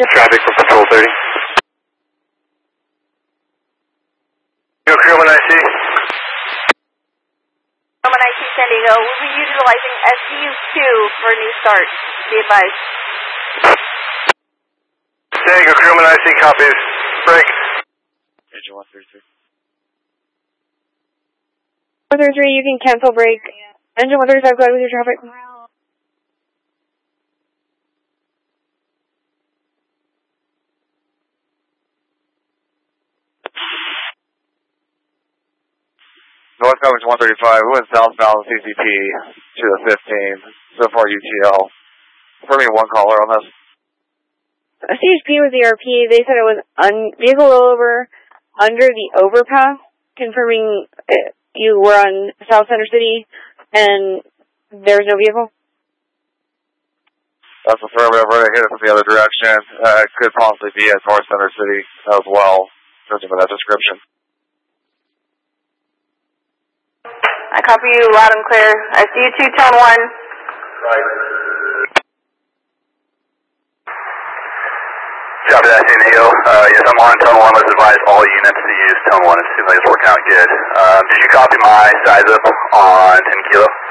Traffic for Patrol 30. Yo, Crewman IC. Crewman IC San Diego, we'll be utilizing SDU2 for a new start. Be advised. San Diego, Crewman IC copies. Break. Engine 133. 133, you can cancel break. Engine 135, go ahead with your traffic. North Coverage 135, we went southbound CCT to the 15, so far UTL. For me, one caller on this. CHP with the ERP, they said it was vehicle rollover under the overpass, confirming you were on South Center City and there was no vehicle. That's affirmative. We're going to hit it from the other direction. It could possibly be at North Center City as well, judging by that description. I copy you loud and clear. SDU2, tone 1. Right. Copy that, San Diego. Yes, I'm on tone 1. Let's advise all units to use tone 1. It seems like it's working out good. Did you copy my size up on 10 kilo?